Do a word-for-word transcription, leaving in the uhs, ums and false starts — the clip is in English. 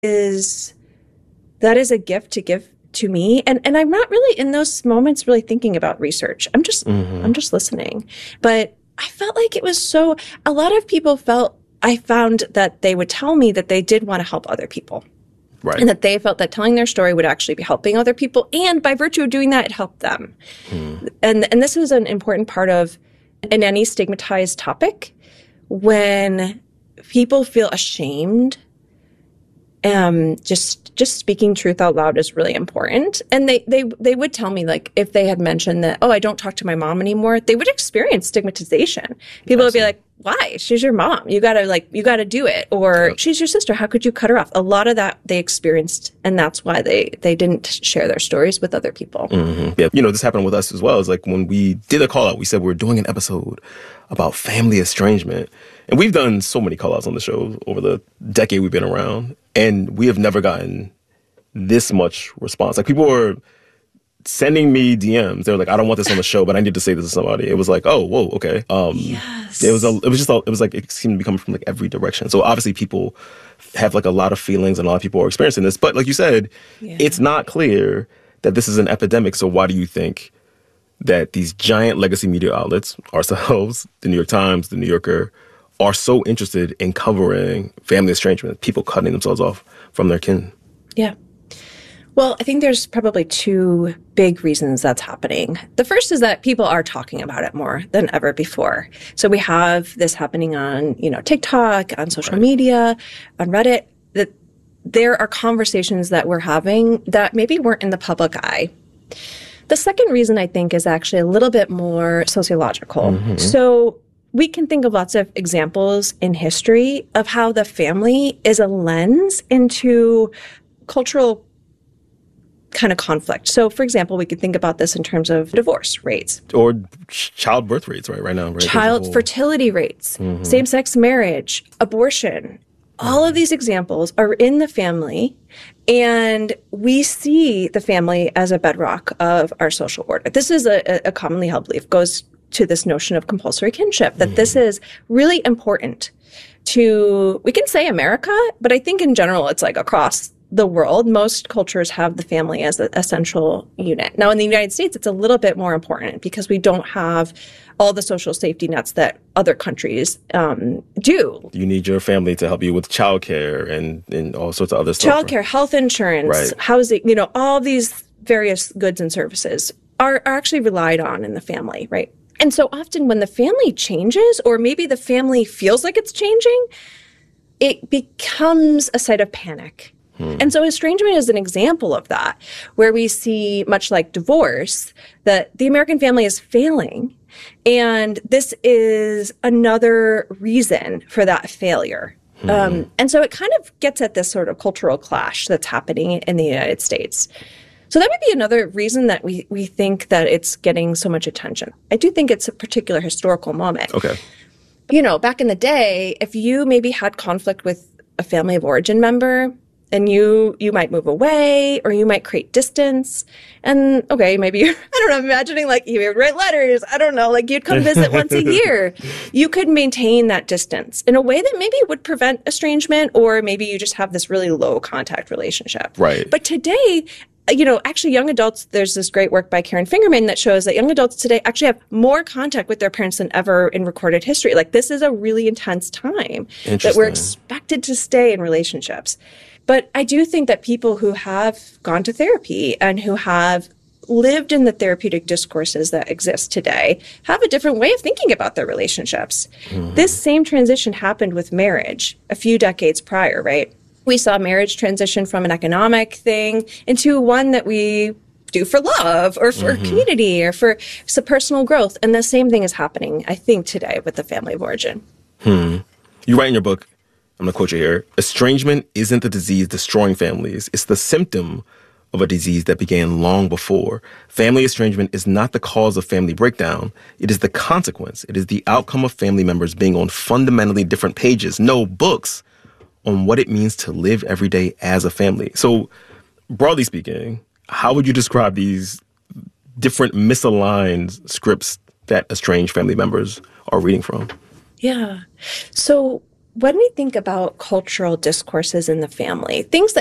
is that is a gift to give to me. And and I'm not really in those moments really thinking about research. I'm just mm-hmm. I'm just listening. But I felt like it was so, a lot of people felt, I found that they would tell me that they did want to help other people. Right. And that they felt that telling their story would actually be helping other people. And by virtue of doing that, it helped them. Hmm. And and this is an important part of, in any stigmatized topic, when people feel ashamed, um, just just speaking truth out loud is really important. And they, they, they would tell me, like, if they had mentioned that, oh, I don't talk to my mom anymore, they would experience stigmatization. People would be like, why? She's your mom. You gotta, like, you gotta do it. Or yep. she's your sister. How could you cut her off? A lot of that they experienced, and that's why they, they didn't share their stories with other people. Mm-hmm. Yeah. You know, this happened with us as well. It's like when we did a call out, we said we were doing an episode about family estrangement. And we've done so many call outs on the show over the decade we've been around. And we have never gotten this much response. Like, people were sending me D Ms. They were like, I don't want this on the show, but I need to say this to somebody. It was like, oh, whoa, okay. Um, yes. It was, a, it was just, a, it was like, it seemed to be coming from like every direction. So obviously people have like a lot of feelings, and a lot of people are experiencing this. But like you said, yeah. it's not clear that this is an epidemic. So why do you think that these giant legacy media outlets, ourselves, the New York Times, the New Yorker, are so interested in covering family estrangement, people cutting themselves off from their kin? Yeah. Well, I think there's probably two big reasons that's happening. The first is that people are talking about it more than ever before. So we have this happening on, you know, TikTok, on social right. media, on Reddit, that there are conversations that we're having that maybe weren't in the public eye. The second reason, I think, is actually a little bit more sociological. Mm-hmm. So we can think of lots of examples in history of how the family is a lens into cultural kind of conflict. So, for example, we could think about this in terms of divorce rates. Or child birth rates right, right now. Right? Child whole... fertility rates, mm-hmm. same-sex marriage, abortion. All of these examples are in the family, and we see the family as a bedrock of our social order. This is a, a commonly held belief, goes to this notion of compulsory kinship, that mm-hmm. this is really important to, we can say America, but I think in general it's like across the world, most cultures have the family as an essential unit. Now, in the United States, it's a little bit more important because we don't have all the social safety nets that other countries um, do. You need your family to help you with childcare and, and all sorts of other stuff. Childcare, health insurance, right. housing, you know, all these various goods and services are, are actually relied on in the family, right? And so often when the family changes, or maybe the family feels like it's changing, it becomes a site of panic. And so estrangement is an example of that, where we see, much like divorce, that the American family is failing. And this is another reason for that failure. Mm-hmm. Um, and so it kind of gets at this sort of cultural clash that's happening in the United States. So that would be another reason that we, we think that it's getting so much attention. I do think it's a particular historical moment. Okay. You know, back in the day, if you maybe had conflict with a family of origin member, and you you might move away, or you might create distance. And okay, maybe, I don't know, I'm imagining like you would write letters. I don't know, like you'd come visit once a year. You could maintain that distance in a way that maybe would prevent estrangement, or maybe you just have this really low contact relationship. Right. But today, you know, actually young adults, there's this great work by Karen Fingerman that shows that young adults today actually have more contact with their parents than ever in recorded history. Like, this is a really intense time that we're expected to stay in relationships. But I do think that people who have gone to therapy and who have lived in the therapeutic discourses that exist today have a different way of thinking about their relationships. Mm-hmm. This same transition happened with marriage a few decades prior, right? We saw marriage transition from an economic thing into one that we do for love, or for mm-hmm. community, or for some personal growth. And the same thing is happening, I think, today with the family of origin. Hmm. You write in your book, I'm going to quote you here, estrangement isn't the disease destroying families. It's the symptom of a disease that began long before. Family estrangement is not the cause of family breakdown. It is the consequence. It is the outcome of family members being on fundamentally different pages, no books, on what it means to live every day as a family. So, broadly speaking, how would you describe these different misaligned scripts that estranged family members are reading from? Yeah. So when we think about cultural discourses in the family, things that